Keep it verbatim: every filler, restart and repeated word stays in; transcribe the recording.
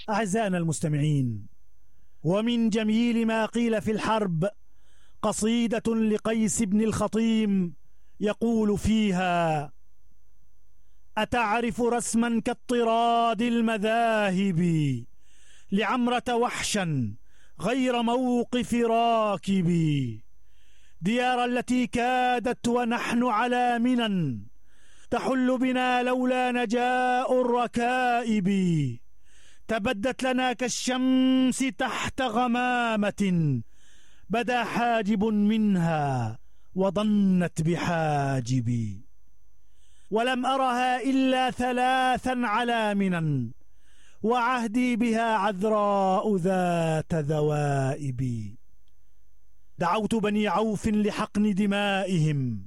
أعزائنا المستمعين، ومن جميل ما قيل في الحرب قصيدة لقيس بن الخطيم يقول فيها: أتعرف رسما كاضطراد المذاهب لعمرة وحشا غير موقف راكب، ديار التي كادت ونحن على منى تحل بنا لولا نجاء الركائب، تبدت لنا كالشمس تحت غمامة بدا حاجب منها وظنت بحاجب، ولم أرها إلا ثلاثا على منى وعهدي بها عذراء ذات ذوائب، دعوت بني عوف لحقن دمائهم